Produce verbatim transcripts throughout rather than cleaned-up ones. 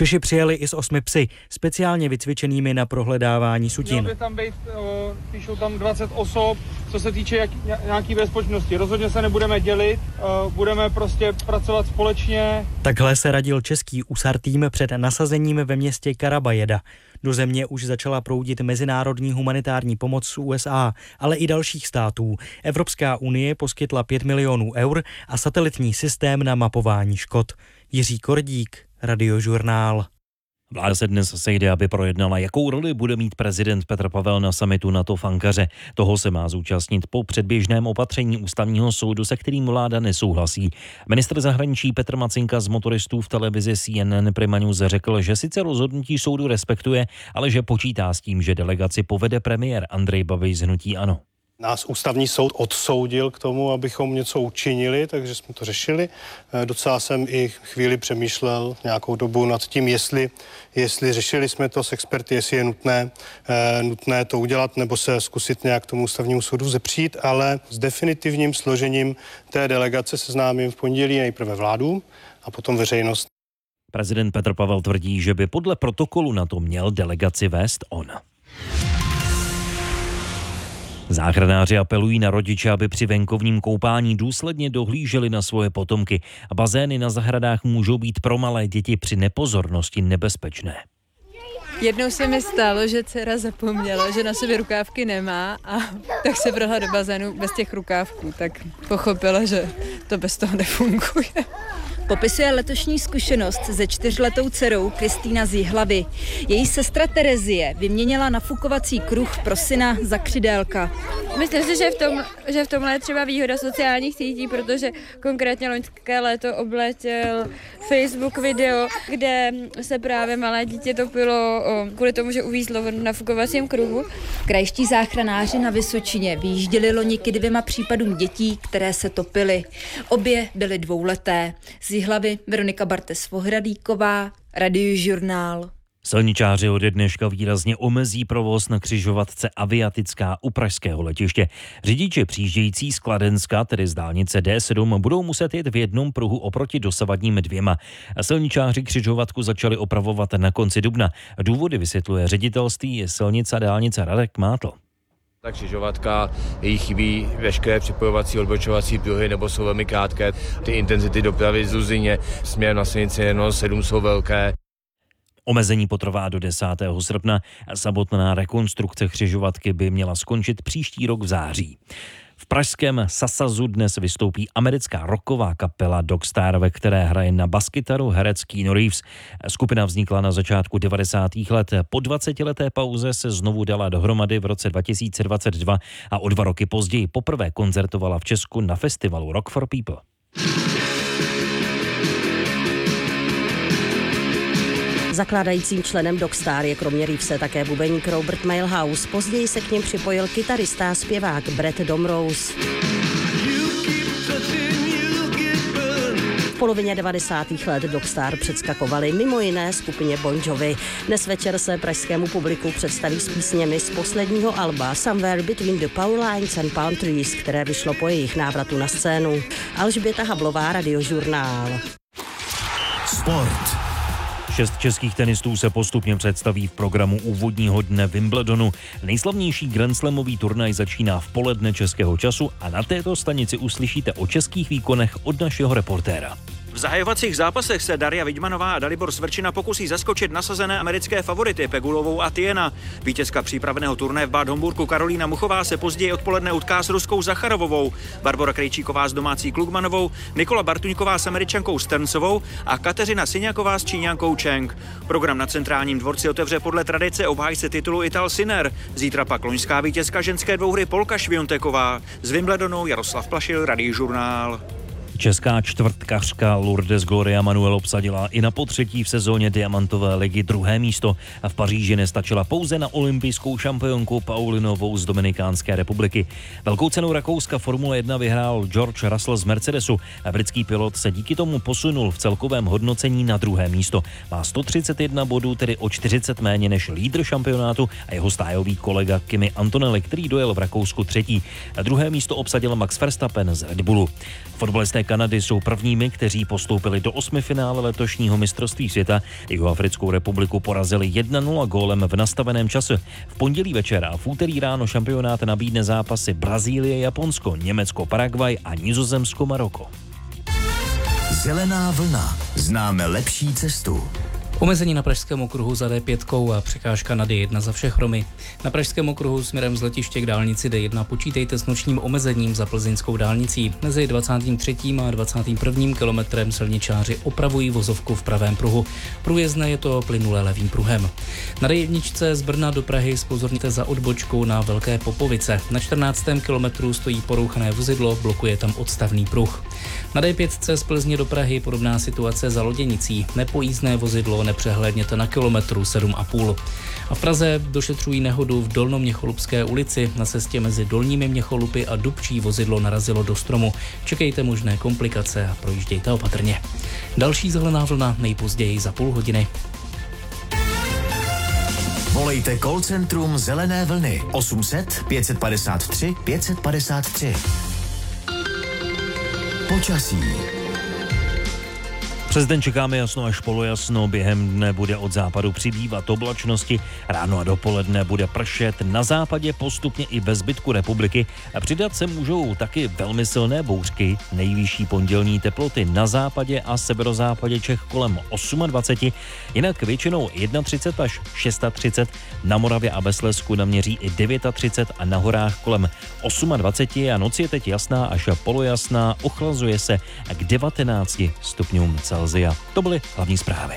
Češi přijeli i s osmi psy, speciálně vycvičenými na prohledávání sutin. Mělo by tam být, píšou tam dvacet osob, co se týče jak, nějaký bezpečnosti. Rozhodně se nebudeme dělit, budeme prostě pracovat společně. Takhle se radil český U S A R tým před nasazením ve městě Karabajeda. Do země už začala proudit mezinárodní humanitární pomoc z U S A, ale i dalších států. Evropská unie poskytla pět milionů eur a satelitní systém na mapování škod. Jiří Kordík, Radiožurnál. Vláda se dnes sejde, aby projednala, jakou roli bude mít prezident Petr Pavel na summitu NATO v Ankaře. Toho se má zúčastnit po předběžném opatření ústavního soudu, se kterým vláda nesouhlasí. Ministr zahraničí Petr Macinka z motoristů v televizi C N N Prima News řekl, že sice rozhodnutí soudu respektuje, ale že počítá s tím, že delegaci povede premiér Andrej Babiš z hnutí ANO. Nás ústavní soud odsoudil k tomu, abychom něco učinili, takže jsme to řešili. Docela jsem i chvíli přemýšlel nějakou dobu nad tím, jestli, jestli řešili jsme to s experty, jestli je nutné, nutné to udělat nebo se zkusit nějak tomu ústavnímu soudu zepřít, ale s definitivním složením té delegace seznámím v pondělí nejprve vládu a potom veřejnost. Prezident Petr Pavel tvrdí, že by podle protokolu na to měl delegaci vést on. Záchranáři apelují na rodiče, aby při venkovním koupání důsledně dohlíželi na svoje potomky. Bazény na zahradách můžou být pro malé děti při nepozornosti nebezpečné. Jednou se mi stalo, že dcera zapomněla, že na sobě rukávky nemá a tak se vrhla do bazénu bez těch rukávků, tak pochopila, že to bez toho nefunguje. Popisuje letošní zkušenost se čtyřletou dcerou Kristýna z Jihlavy. Její sestra Terezie vyměnila nafukovací kruh pro syna za křidélka. Myslím si, že v, tom, že v tomhle je třeba výhoda sociálních sítí, protože konkrétně loňské léto obletěl Facebook video, kde se právě malé dítě topilo o, kvůli tomu, že uvízlo v nafukovacím kruhu. Krajští záchranáři na Vysočině vyjížděli loni k dvěma případům dětí, které se topily. Obě byly dvouleté. Z Jihlavy Veronika Bartes-Vohradíková, Radiožurnál. Silničáři ode dneška výrazně omezí provoz na křižovatce Aviatická u pražského letiště. Řidiči přijíždějící z Kladenska, tedy z dálnice D sedm, budou muset jet v jednom pruhu oproti dosavadním dvěma. Silničáři křižovatku začali opravovat na konci dubna. Důvody vysvětluje ředitelství silnic a dálnice Radek Mátl. Ta křižovatka, jí chybí veškeré připojovací odbočovací pruhy nebo jsou velmi krátké. Ty intenzity dopravy z Luzině směrem na silnici jedno sedm jsou velké. Omezení potrvá do desátého srpna. Samotná rekonstrukce křižovatky by měla skončit příští rok v září. V pražském Sasazu dnes vystoupí americká rocková kapela Dogstar, ve které hraje na baskytaru herec Keanu Reeves. Skupina vznikla na začátku devadesátých let. Po dvacetileté pauze se znovu dala dohromady v roce dva tisíce dvacet dva a o dva roky později poprvé koncertovala v Česku na festivalu Rock for People. Zakládajícím členem Dogstar je kromě Reevese také bubeník Robert Milhouse. Později se k něm připojil kytarista a zpěvák Brett Domrose. V polovině devadesátých let Dogstar předskakovali mimo jiné skupině Bon Jovi. Dnes večer se pražskému publiku představí s písněmi z posledního alba Somewhere Between the Power Lines and Palm Trees, které vyšlo po jejich návratu na scénu. Alžběta Hablová, Radiožurnál. Sport. Šest českých tenistů se postupně představí v programu úvodního dne Wimbledonu. Nejslavnější grandslamový turnaj začíná v poledne českého času a na této stanici uslyšíte o českých výkonech od našeho reportéra. V zahajovacích zápasech se Daria Vidmanová a Dalibor Svrčina pokusí zaskočit nasazené americké favority Pegulovou a Tiena. Vítězka přípravného turnaje v Bad Homburku Karolína Muchová se později odpoledne utká s ruskou Zacharovovou, Barbora Krejčíková s domácí Klugmanovou, Nikola Bartuňková s Američankou Sternsovou a Kateřina Syňaková s Číňankou Cheng. Program na Centrálním dvorci otevře podle tradice obhájce titulu Ital Sinner. Zítra pak loňská vítězka ženské dvouhry Polka Švionteková. Z Wimbledonu Jaroslav Plašil, Radiožurnál. Česká čtvrtkařka Lourdes Gloria Manuel obsadila i na potřetí v sezóně diamantové ligy druhé místo a v Paříži nestačila pouze na olympijskou šampionku Paulinovou z Dominikánské republiky. Velkou cenu Rakouska Formule jedna vyhrál George Russell z Mercedesu a britský pilot se díky tomu posunul v celkovém hodnocení na druhé místo. Má sto třicet jedna bodů, tedy o čtyřicet méně než lídr šampionátu a jeho stájový kolega Kimi Antonelli, který dojel v Rakousku třetí. A druhé místo obsadil Max Verstappen z Red Bullu. Fotbalisté Kanady jsou prvními, kteří postoupili do osmifinále letošního mistrovství světa. Jihoafrickou republiku porazili jedna nula gólem v nastaveném čase. V pondělí večer a v úterý ráno šampionát nabídne zápasy Brazílie, Japonsko, Německo, Paraguay a Nizozemsko, Maroko. Zelená vlna. Známe lepší cestu. Omezení na Pražském okruhu za D pět a překážka na D jedna za všechromy. Na Pražském okruhu směrem z letiště k dálnici D jedna počítejte s nočním omezením za plzeňskou dálnicí. Mezi dvacátým třetím a dvacátým prvním kilometrem silničáři opravují vozovku v pravém pruhu. Průjezdné je to plynulé levým pruhem. Na D jedna z Brna do Prahy zpozorněte za odbočkou na Velké Popovice. Na čtrnáctém kilometru stojí porouchané vozidlo, blokuje tam odstavný pruh. Na D pět z Plzně do Prahy podobná situace za Loděnicí. Nepojízdné vozidlo nepřehlédněte na kilometru sedm a půl. A v Praze došetřují nehodu v Dolnoměcholupské ulici. Na cestě mezi Dolními Měcholupy a Dubčí vozidlo narazilo do stromu. Čekejte možné komplikace a projíždějte opatrně. Další zelená vlna nejpozději za půl hodiny. Volejte call centrum Zelené vlny osm set pět padesát tři pět padesát tři. Počasí. Přes den čekáme jasno až polojasno, během dne bude od západu přibývat oblačnosti, ráno a dopoledne bude pršet, na západě postupně i ve zbytku republiky a přidat se můžou taky velmi silné bouřky, nejvyšší pondělní teploty na západě a severozápadě Čech kolem dvacet osm, jinak většinou třicet jedna až třicet šest, na Moravě a ve Slezsku naměří i třicet devět a na horách kolem dvacet osm a noc je teď jasná až polojasná, ochlazuje se k devatenácti stupňům Celsia. To byly hlavní zprávy.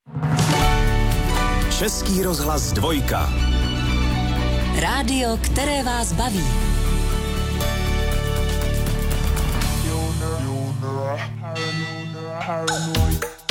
Český rozhlas dvojka. Rádio, které vás baví. Paranoid.